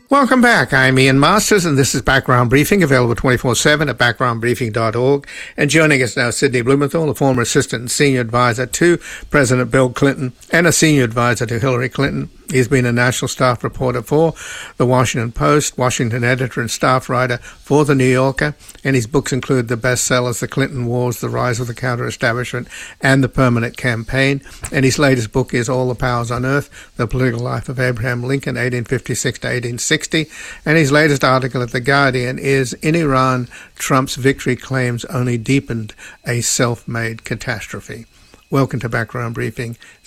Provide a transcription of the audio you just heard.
Welcome back. I'm Ian Masters, and this is Background Briefing, available 24/7 at backgroundbriefing.org. And joining us now, Sidney Blumenthal, a former assistant and senior advisor to President Bill Clinton and a senior advisor to Hillary Clinton. He's been a national staff reporter for The Washington Post, Washington editor and staff writer for The New Yorker, and his books include the bestsellers The Clinton Wars, The Rise of the Counter-Establishment, and The Permanent Campaign. And his latest book is All the Powers on Earth, The Political Life of Abraham Lincoln, 1856 to 1860. And his latest article at The Guardian is In Iran, Trump's Victory Claims Only Deepened a Self-Made Catastrophe. Welcome to Background Briefing,